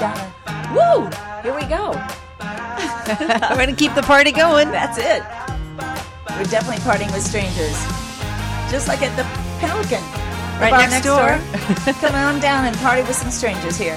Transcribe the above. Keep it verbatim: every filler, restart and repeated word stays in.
down. Woo! Here we go. We're going to keep the party going. That's it. We're definitely partying with strangers. Just like at the Pelican. The Right bar next door. door. Come on down and party with some strangers here.